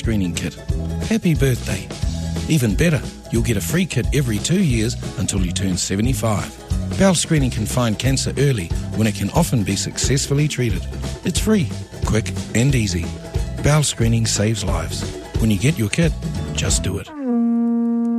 screening kit. Happy birthday. Even better, you'll get a free kit every 2 years until you turn 75. Bowel screening can find cancer early when it can often be successfully treated. It's free, quick and easy. Bowel screening saves lives. When you get your kit, just do it.